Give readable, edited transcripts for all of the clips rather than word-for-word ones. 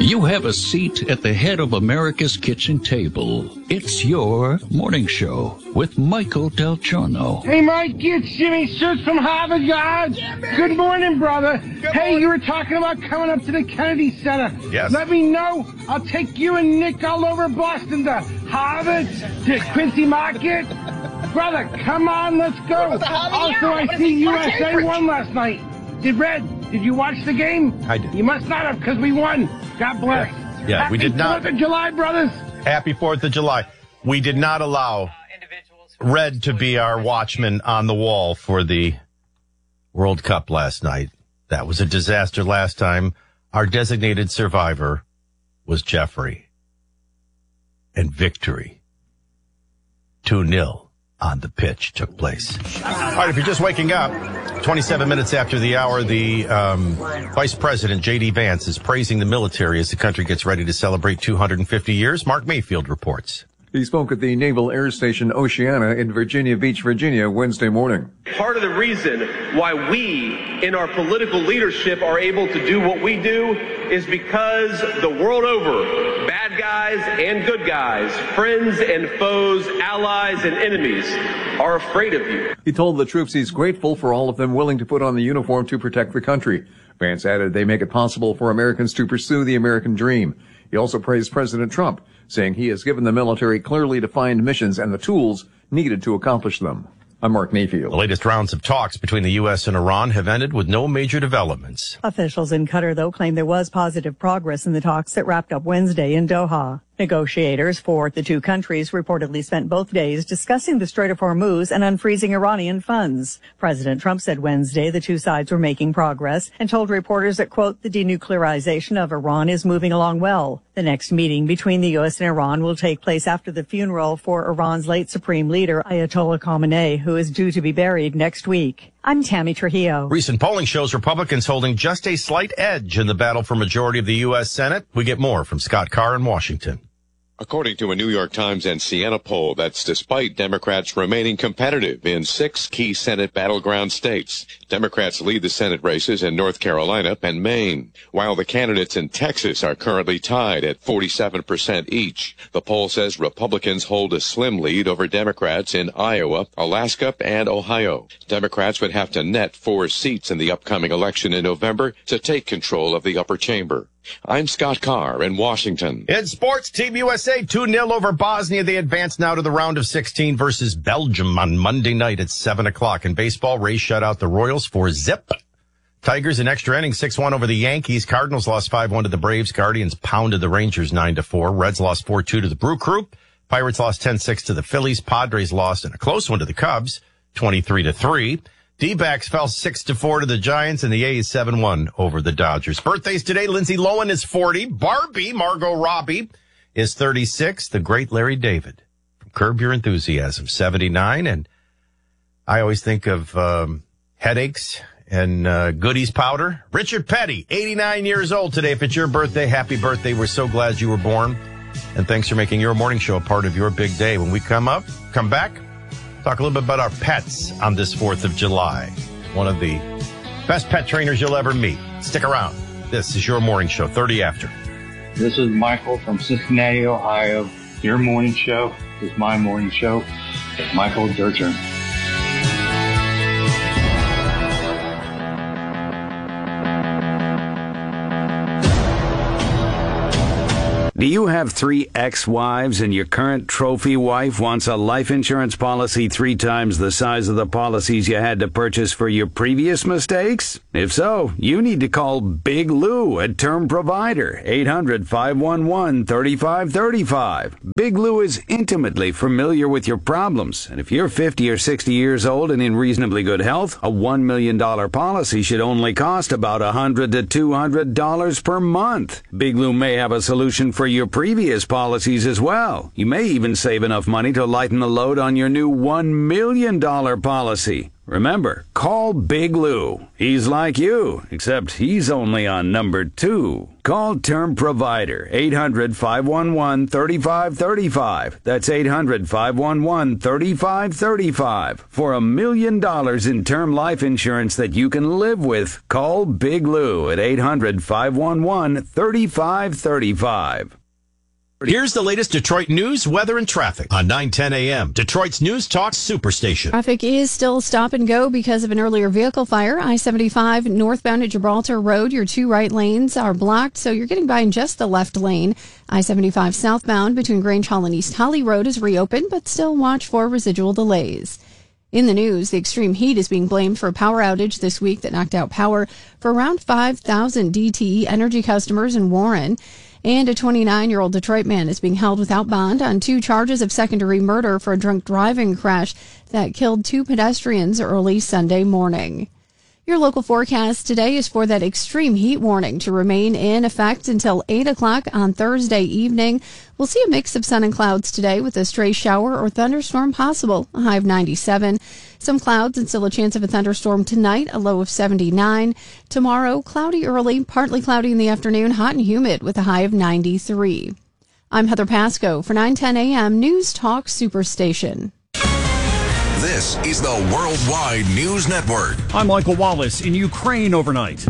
You have a seat at the head of America's kitchen table. It's your morning show with Michael Del Giorno. Hey, Mike, it's Jimmy Search from Harvard Yard. Good morning, brother. Hey, you were talking about coming up to the Kennedy Center. Yes. Let me know. I'll take you and Nick all over Boston to Harvard, to Quincy Market. Brother, come on, let's go. Also, I see USA won last night. Did you watch the game? I did. You must not have, because we won. God bless. Yeah, we did not. Happy 4th of July, brothers. Happy 4th of July. We did not allow Red to be our watchman on the wall for the World Cup last night. That was a disaster last time. Our designated survivor was Jeffrey. And victory, 2-0 on the pitch, took place. All right, if you're just waking up, 27 minutes after the hour, the Vice President, J.D. Vance, is praising the military as the country gets ready to celebrate 250 years. Mark Mayfield reports. He spoke at the Naval Air Station Oceana in Virginia Beach, Virginia, Wednesday morning. Part of the reason why we in our political leadership are able to do what we do is because the world over, bad guys and good guys, friends and foes, allies and enemies are afraid of you. He told the troops he's grateful for all of them willing to put on the uniform to protect the country. Vance added they make it possible for Americans to pursue the American dream. He also praised President Trump, saying he has given the military clearly defined missions and the tools needed to accomplish them. I'm Mark Mayfield. The latest rounds of talks between the U.S. and Iran have ended with no major developments. Officials in Qatar, though, claim there was positive progress in the talks that wrapped up Wednesday in Doha. Negotiators for the two countries reportedly spent both days discussing the Strait of Hormuz and unfreezing Iranian funds. President Trump said Wednesday the two sides were making progress and told reporters that, quote, the denuclearization of Iran is moving along well. The next meeting between the U.S. and Iran will take place after the funeral for Iran's late supreme leader, Ayatollah Khamenei, who is due to be buried next week. I'm Tammy Trujillo. Recent polling shows Republicans holding just a slight edge in the battle for majority of the U.S. Senate. We get more from Scott Carr in Washington. According to a New York Times and Siena poll, that's despite Democrats remaining competitive in 6 key Senate battleground states. Democrats lead the Senate races in North Carolina and Maine, while the candidates in Texas are currently tied at 47% each. The poll says Republicans hold a slim lead over Democrats in Iowa, Alaska, and Ohio. Democrats would have to net 4 seats in the upcoming election in November to take control of the upper chamber. I'm Scott Carr in Washington. In sports, Team USA 2-0 over Bosnia. They advance now to the round of 16 versus Belgium on Monday night at 7 o'clock. In baseball, Rays shut out the Royals 4-0. Tigers in extra innings 6-1 over the Yankees. Cardinals lost 5-1 to the Braves. Guardians pounded the Rangers 9-4. Reds lost 4-2 to the Brew Crew. Pirates lost 10-6 to the Phillies. Padres lost in a close one to the Cubs, 23-3. D-backs fell 6-4 to the Giants, and the A's 7-1 over the Dodgers. Birthdays today, Lindsay Lohan is 40. Barbie, Margot Robbie, is 36. The great Larry David from Curb Your Enthusiasm, 79. And I always think of headaches and Goodies powder. Richard Petty, 89 years old today. If it's your birthday, happy birthday. We're so glad you were born. And thanks for making your morning show a part of your big day. When we come back, talk a little bit about our pets on this 4th of July. One of the best pet trainers you'll ever meet. Stick around. This is your morning show, 30 after. This is Michael from Cincinnati, Ohio. Your morning show is my morning show. Michael Durcher. Do you have 3 ex-wives and your current trophy wife wants a life insurance policy 3 times the size of the policies you had to purchase for your previous mistakes? If so, you need to call Big Lou at Term Provider, 800-511-3535. Big Lou is intimately familiar with your problems, and if you're 50 or 60 years old and in reasonably good health, a $1 million policy should only cost about $100 to $200 per month. Big Lou may have a solution for your previous policies as well. You may even save enough money to lighten the load on your new $1 million policy. Remember, call Big Lou. He's like you, except he's only on number 2. Call Term Provider, 800-511-3535. That's 800-511-3535. For $1 million in term life insurance that you can live with, call Big Lou at 800-511-3535. Here's the latest Detroit news, weather, and traffic on 9:10 a.m. Detroit's News Talk Superstation. Traffic is still stop and go because of an earlier vehicle fire. I-75 northbound at Gibraltar Road. Your 2 right lanes are blocked, so you're getting by in just the left lane. I-75 southbound between Grange Hall and East Holly Road is reopened, but still watch for residual delays. In the news, the extreme heat is being blamed for a power outage this week that knocked out power for around 5,000 DTE Energy customers in Warren. And a 29-year-old Detroit man is being held without bond on 2 charges of second-degree murder for a drunk driving crash that killed 2 pedestrians early Sunday morning. Your local forecast today is for that extreme heat warning to remain in effect until 8 o'clock on Thursday evening. We'll see a mix of sun and clouds today with a stray shower or thunderstorm possible, a high of 97. Some clouds and still a chance of a thunderstorm tonight, a low of 79. Tomorrow, cloudy early, partly cloudy in the afternoon, hot and humid with a high of 93. I'm Heather Pasco for 9:10 a.m. News Talk Superstation. This is the Worldwide News Network. I'm Michael Wallace. In Ukraine overnight,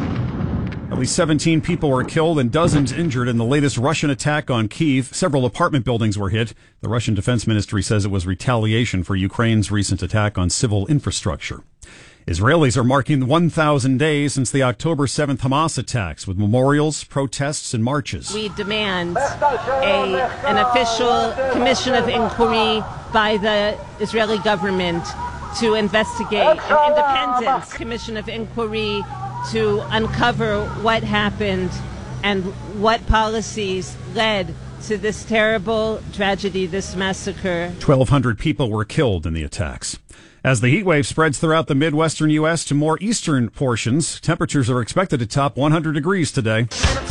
at least 17 people were killed and dozens injured in the latest Russian attack on Kyiv. Several apartment buildings were hit. The Russian Defense Ministry says it was retaliation for Ukraine's recent attack on civil infrastructure. Israelis are marking 1,000 days since the October 7th Hamas attacks with memorials, protests, and marches. We demand an official commission of inquiry by the Israeli government to investigate, an independent commission of inquiry to uncover what happened and what policies led to this terrible tragedy, this massacre. 1,200 people were killed in the attacks. As the heat wave spreads throughout the Midwestern U.S. to more eastern portions, temperatures are expected to top 100 degrees today.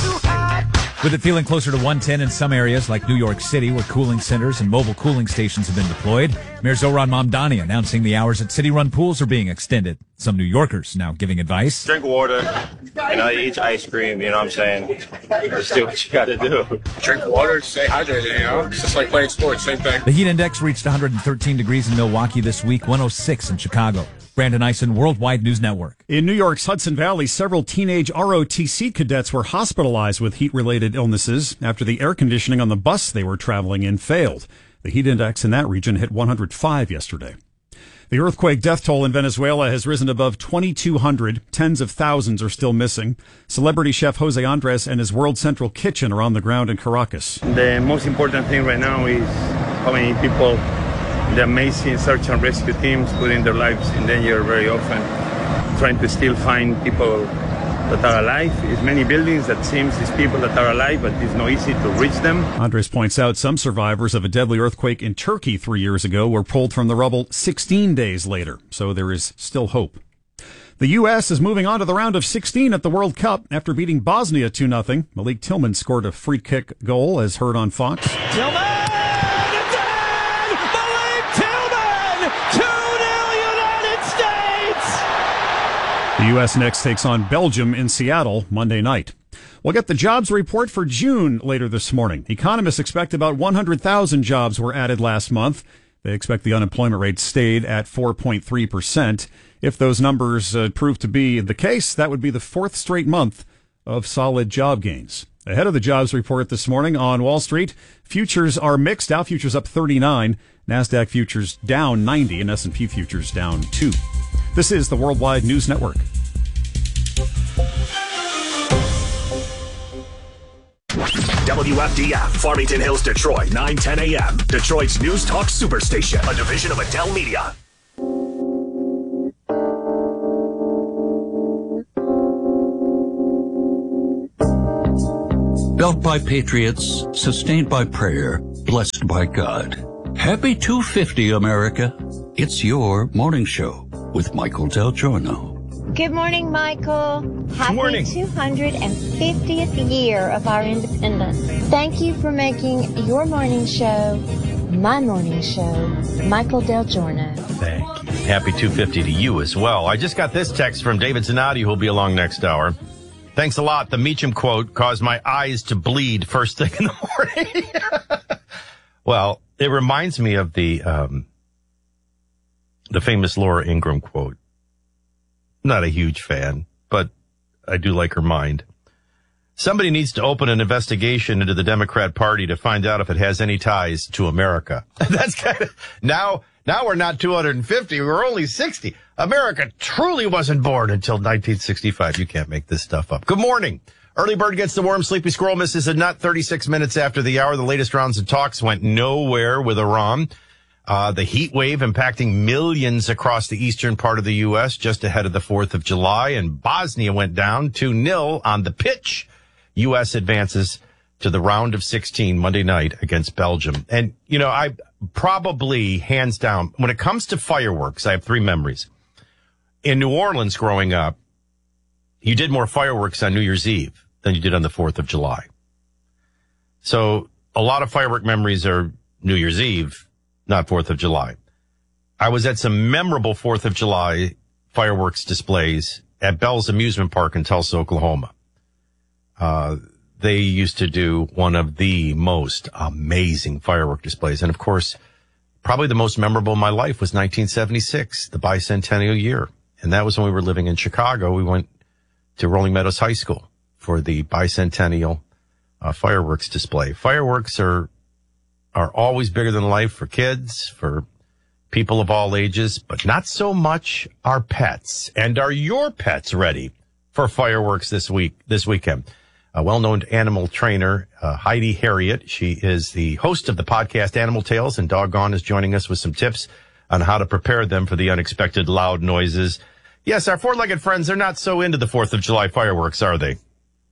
With it feeling closer to 110 in some areas like New York City, where cooling centers and mobile cooling stations have been deployed, Mayor Zohran Mamdani announcing the hours at city-run pools are being extended. Some New Yorkers now giving advice. Drink water, eat ice cream, you know what I'm saying? Just do what you gotta do. Drink water, stay hydrated, It's just like playing sports, same thing. The heat index reached 113 degrees in Milwaukee this week, 106 in Chicago. Brandon Eisen, Worldwide News Network. In New York's Hudson Valley, several teenage ROTC cadets were hospitalized with heat-related illnesses after the air conditioning on the bus they were traveling in failed. The heat index in that region hit 105 yesterday. The earthquake death toll in Venezuela has risen above 2,200. Tens of thousands are still missing. Celebrity chef Jose Andres and his World Central Kitchen are on the ground in Caracas. The most important thing right now is how many people the amazing search and rescue teams putting their lives in danger very often, trying to still find people that are alive. It's many buildings that seems these people that are alive, but it's not easy to reach them. Andres points out some survivors of a deadly earthquake in Turkey 3 years ago were pulled from the rubble 16 days later, so there is still hope. The U.S. is moving on to the round of 16 at the World Cup after beating Bosnia 2-0. Malik Tillman scored a free kick goal, as heard on Fox. Tillman! The U.S. next takes on Belgium in Seattle Monday night. We'll get the jobs report for June later this morning. Economists expect about 100,000 jobs were added last month. They expect the unemployment rate stayed at 4.3%. If those numbers prove to be the case, that would be the 4th straight month of solid job gains. Ahead of the jobs report this morning on Wall Street, futures are mixed. Dow futures up 39, NASDAQ futures down 90, and S&P futures down 2. This is the Worldwide News Network. WFDF, Farmington Hills, Detroit, 9:10 a.m. Detroit's News Talk Superstation, a division of Adele Media. Built by patriots, sustained by prayer, blessed by God. Happy 250, America. It's your morning show with Michael Del Giorno. Good morning, Michael. Happy morning. 250th year of our independence. Thank you for making your morning show my morning show, Michael Del Giorno. Thank you. happy 250 to you as well. I just got this text from David Zanotti, who'll be along next hour. Thanks a lot. The Meacham quote caused my eyes to bleed first thing in the morning. Well, it reminds me of the famous Laura Ingraham quote. Not a huge fan, but I do like her mind. Somebody needs to open an investigation into the Democrat Party to find out if it has any ties to America. That's kind of now we're not 250. We're only 60. America truly wasn't born until 1965. You can't make this stuff up. Good morning. Early bird gets the worm. Sleepy squirrel misses a nut. 36 minutes after the hour. The latest rounds of talks went nowhere with Iran. The heat wave impacting millions across the eastern part of the U.S. just ahead of the 4th of July. And Bosnia went down 2-0 on the pitch. U.S. advances to the round of 16 Monday night against Belgium. And, you know, I probably, hands down, when it comes to fireworks, I have 3 memories. In New Orleans growing up, you did more fireworks on New Year's Eve than you did on the 4th of July. So a lot of firework memories are New Year's Eve, not 4th of July. I was at some memorable 4th of July fireworks displays at Bell's Amusement Park in Tulsa, Oklahoma. They used to do one of the most amazing firework displays. And of course, probably the most memorable in my life was 1976, the bicentennial year. And that was when we were living in Chicago. We went to Rolling Meadows High School for the bicentennial fireworks display. Fireworks are always bigger than life for kids, for people of all ages, but not so much our pets. And are your pets ready for fireworks this weekend? A well-known animal trainer, Heidi Harriet. She is the host of the podcast Animal Tales, and Doggone is joining us with some tips on how to prepare them for the unexpected loud noises. Yes, our four-legged friends, they're not so into the 4th of July fireworks, are they?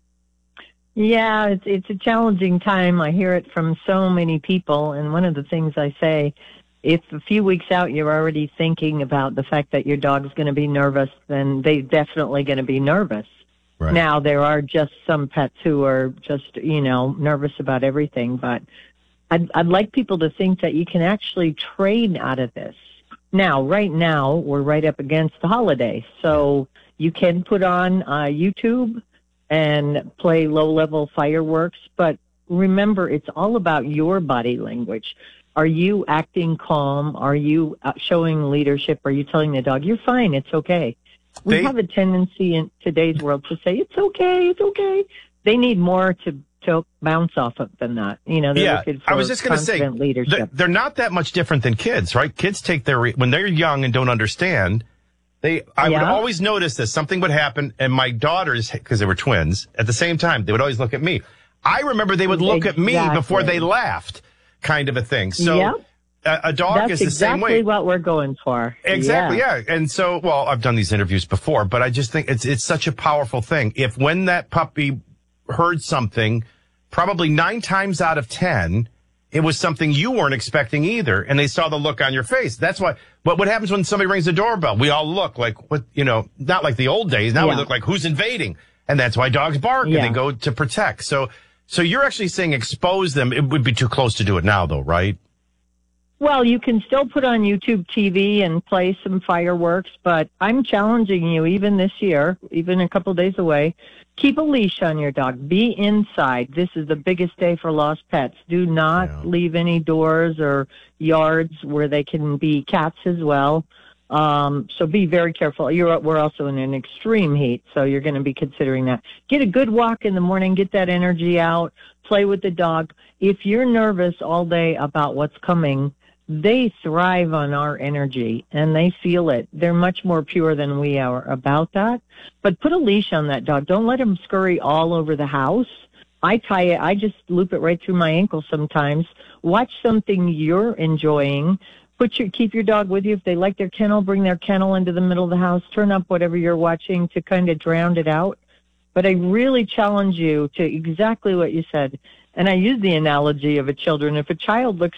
Yeah, it's a challenging time. I hear it from so many people, and one of the things I say, if a few weeks out you're already thinking about the fact that your dog's going to be nervous, then they're definitely going to be nervous. Right. Now, there are just some pets who are just, nervous about everything, but I'd like people to think that you can actually train out of this. Now, right now, we're right up against the holiday, so you can put on YouTube and play low-level fireworks, but remember, it's all about your body language. Are you acting calm? Are you showing leadership? Are you telling the dog, you're fine, it's okay? We have a tendency in today's world to say, it's okay, it's okay. They need more to bounce off of than that. They're looking for I was just going to say, leadership. They're not that much different than kids, right? Kids take when they're young and don't understand, I would always notice this. Something would happen, and my daughters, because they were twins, at the same time, they would always look at me. I remember they would look at me before they laughed, kind of a thing. So a dog is the same way. That's exactly what we're going for. Exactly, yeah. And so, I've done these interviews before, but I just think it's such a powerful thing. If when that puppy heard something, probably 9 times out of 10, it was something you weren't expecting either, and they saw the look on your face. That's why. What happens when somebody rings the doorbell? We all look like not like the old days. Now we look like who's invading, and that's why dogs bark and they go to protect. So you're actually saying expose them. It would be too close to do it now, though, right? Well, you can still put on YouTube TV and play some fireworks, but I'm challenging you even this year, even a couple days away, keep a leash on your dog. Be inside. This is the biggest day for lost pets. Do not leave any doors or yards where they can be cats as well. So be very careful. We're also in an extreme heat, so you're going to be considering that. Get a good walk in the morning. Get that energy out. Play with the dog. If you're nervous all day about what's coming, they thrive on our energy, and they feel it. They're much more pure than we are about that. But put a leash on that dog. Don't let him scurry all over the house. I tie it. I just loop it right through my ankle sometimes. Watch something you're enjoying. Keep your dog with you. If they like their kennel, bring their kennel into the middle of the house. Turn up whatever you're watching to kind of drown it out. But I really challenge you to exactly what you said. And I use the analogy of a children. If a child looks